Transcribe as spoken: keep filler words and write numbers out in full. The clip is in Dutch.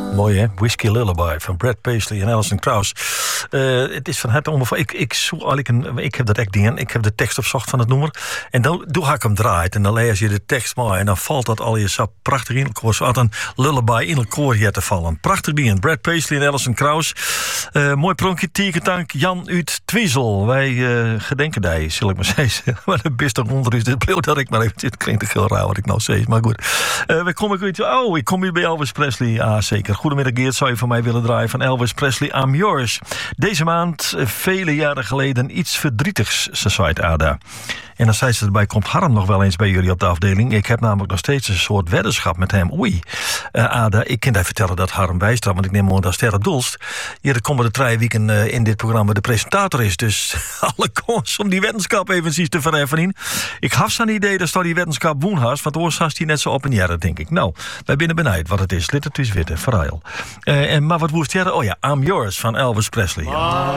Mooi hè, Whiskey Lullaby van Brad Paisley en Alison Krauss. Uh, het is van harte onbevallig. Ik, ik, eigenlijk een, ik heb dat echt dingen. Ik heb de tekst opzocht van het nummer. En dan doe ik hem draait. En dan lees je de tekst mooi. En dan valt dat al je sap prachtig in. Ik was een lullaby in het koor hier te vallen. Prachtig ding. Brad Paisley en Alison Krauss. Uh, mooi pronkje. Tiekentank Jan uit Twiesel. Wij uh, gedenken die, zal ik maar zeggen. Maar de beste onder is dit bleef dat ik maar even. Het klinkt heel raar wat ik nou zeg. Maar goed. Uh, we komen uit. Oh, ik kom hier bij Elvis Presley. Ah, zeker. Goedemiddag Geert, zou je van mij willen draaien van Elvis Presley, I'm Yours. Deze maand, vele jaren geleden, iets verdrietigs, zei Ada. En dan zei ze erbij, komt Harm nog wel eens bij jullie op de afdeling? Ik heb namelijk nog steeds een soort weddenschap met hem. Oei, uh, Ada, ik kan daar vertellen dat Harm bijstaat, want ik neem aan dat sterren doelst. Hier de komende drie weken uh, in dit programma de presentator is. Dus alle kans om die weddenschap even te verheffen. Ik had zo'n idee dat die weddenschap woenhast, want oors had hij net zo op een jaar, denk ik. Nou, wij binnen benijd wat het is. Lid het is witte, verhaal. Uh, en, maar wat woest jij? Oh ja, I'm Yours van Elvis Presley. Ja.